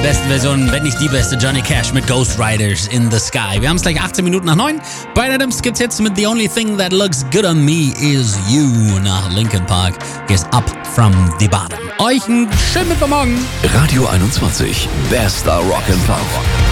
besten Version, wenn nicht die beste, Johnny Cash mit Ghost Riders in the Sky. Wir haben es gleich 18 Minuten nach 9. Bryan Adams gibt's jetzt mit The Only Thing That Looks Good on Me Is You nach Linkin Park. Here's Up from the Bottom. Euch einen schönen Mittwochmorgen. Radio 21, bester Rock'n'Pop.